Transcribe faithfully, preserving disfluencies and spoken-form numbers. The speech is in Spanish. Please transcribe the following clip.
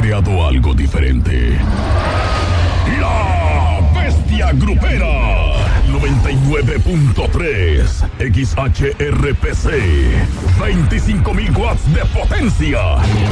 creado algo diferente. La Bestia Grupera. noventa y nueve punto tres X H R P C. veinticinco mil watts de potencia.